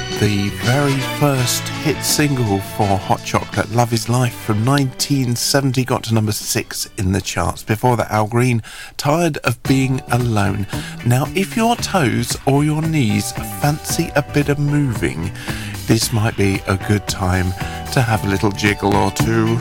The very first hit single for Hot Chocolate, Love Is Life, from 1970, got to number 6 in the charts. Before that, Al Green, Tired of Being Alone. Now, if your toes or your knees fancy a bit of moving, this might be a good time to have a little jiggle or two.